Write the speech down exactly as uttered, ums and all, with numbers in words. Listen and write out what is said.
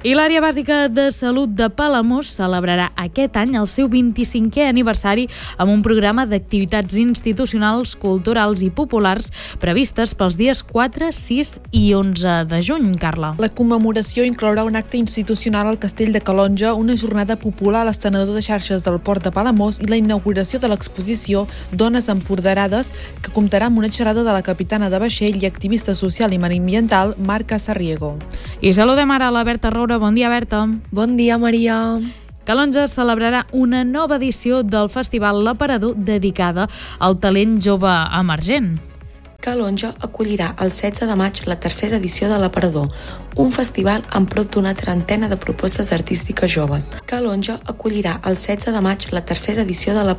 I l'àrea bàsica de salut de Palamós celebrarà aquest any el seu vint-i-cinquè aniversari amb un programa d'activitats institucionals, culturals i populars previstes pels dies quatre, sis i onze de juny, Carla. La commemoració inclourà un acte institucional al Castell de Calonge, una jornada popular a l'estenedor de xarxes del Port de Palamós i la inauguració de l'exposició Dones Empoderades, que comptarà amb una xerrada de la capitana de vaixell i activista social i mediambiental Marca Sarriego. I saludem ara a la Berta Roura. Bon dia, Berta. Bon dia, Maria. Calonge celebrarà una nova edició del Festival L'Aparador dedicada al talent jove emergent. Calonge acollirà el setze de maig la tercera edició de l'Aparador, un festival amb prop d'una trentena de propostes artístiques joves. Calonge acollirà el setze de maig la tercera edició de l'Aparador.